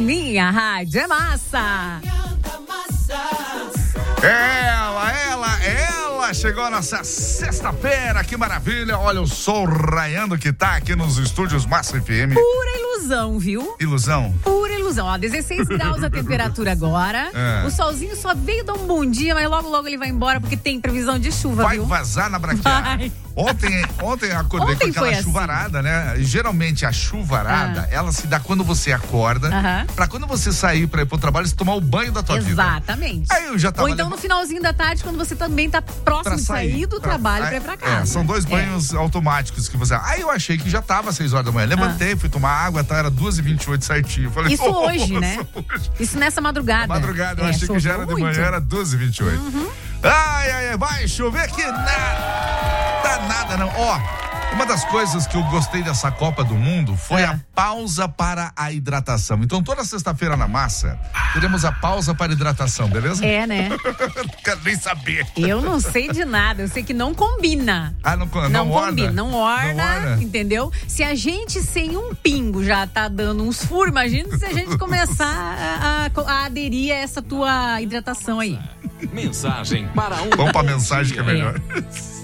minha rádio é massa. Ela chegou a nossa sexta-feira, que maravilha. Olha o sol raiando que tá aqui nos estúdios Massa FM. Pura ilusão, viu? Ilusão? Pura ilusão. Ó, 16 graus a temperatura agora. O solzinho só veio dar um bom dia, mas logo ele vai embora porque tem previsão de chuva, Vai viu? vazar na braquiária. Ontem eu acordei com aquela chuvarada, assim, né? Geralmente a chuvarada, ela se dá quando você acorda, pra quando você sair pra ir pro trabalho, você tomar o banho da tua vida. Exatamente. Aí eu já tava Ou então no finalzinho da tarde, quando você também tá próximo de sair do trabalho pra ir pra casa. São dois banhos automáticos que você... Aí eu achei que já tava 6 horas da manhã. Levantei, fui tomar água, tá? Era 2h28 certinho. Falei, isso hoje, né? Isso nessa madrugada. Madrugada, eu achei que já era de manhã, era 2h28. Ai, vai chover que nada não. Ó, uma das coisas que eu gostei dessa Copa do Mundo foi a pausa para a hidratação. Então, toda sexta-feira na Massa, teremos a pausa para hidratação, beleza? É, né? Quero nem saber. Eu não sei de nada, eu sei que não combina. Não combina, não orna, entendeu? Se a gente sem um pingo já tá dando uns furos, imagina se a gente começar a aderir a essa tua hidratação aí. Mensagem para um Vamos pra mensagem que é melhor.